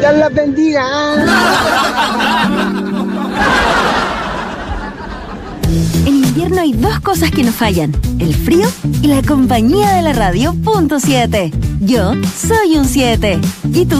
Dios los bendiga. En invierno hay dos cosas que no fallan: el frío y la compañía de la radio. Punto 7. Yo soy un 7. ¿Y tú?